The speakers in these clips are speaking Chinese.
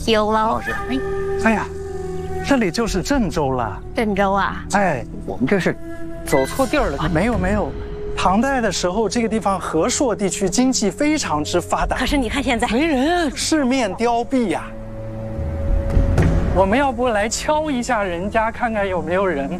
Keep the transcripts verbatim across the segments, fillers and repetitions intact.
丢了。 哎，哎呀，这里就是郑州了。 郑州啊？ 哎， 我们这是走错地儿了。 没有没有，唐代的时候，这个地方和硕地区经济非常之发达。 可是你看现在没人啊，四面凋敝呀。我们要不来敲一下人家，看看有没有人？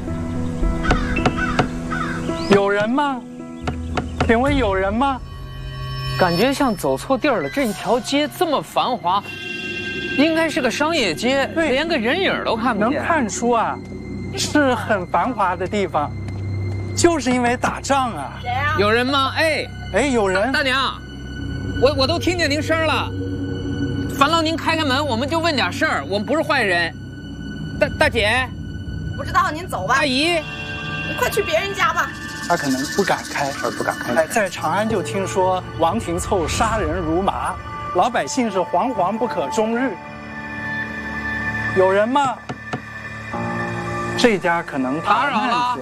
有人吗？请问有人吗？ 感觉像走错地儿了。这一条街这么繁华，应该是个商业街，连个人影都看不见。 能看出啊，是很繁华的地方，就是因为打仗啊。 谁啊？ 有人吗？哎哎，有人。 大娘，我我都听见您声了。烦劳您开开门，我们就问点事儿，我们不是坏人。大大姐， 不知道您走吧。 阿姨， 你快去别人家吧。 他可能不敢开， 而不敢开。 哎，在长安就听说王廷凑杀人如麻，老百姓是惶惶不可终日。有人吗？这家可能打扰了。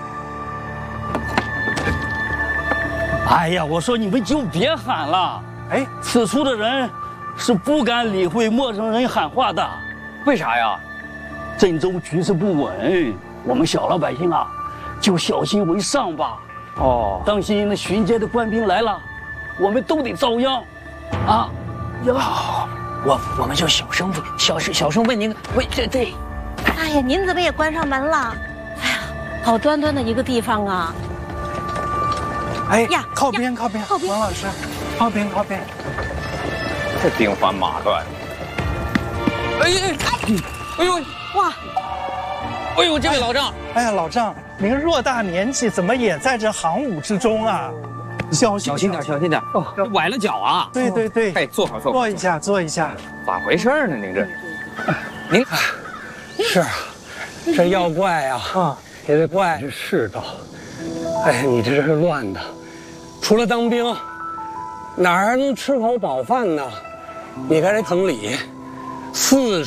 哎呀，我说你们就别喊了。哎，此处的人是不敢理会陌生人喊话的。 为啥呀？ 郑州局势不稳，我们小老百姓啊，就小心为上吧。哦，当心那巡街的官兵来了，我们都得遭殃。啊， 好，我我们就小声问，小声小声问您，问这这。 哎呀，您怎么也关上门了？哎呀，好端端的一个地方啊！ 哎呀，靠边靠边，靠边，王老师，靠边靠边。 这兵荒马乱。哎哎哎呦哇！哎呦，这位老丈， 哎呀，老丈，您偌大年纪，怎么也在这行伍之中啊？小心小心点，小心点哦，崴了脚啊！ 对对对， 哎，坐好坐好， 坐一下坐一下。 咋回事呢？您这，您是啊，这要怪呀啊，也得怪这世道。哎，你这是乱的，除了当兵，哪儿还能吃口饱饭呢？你看这城里，四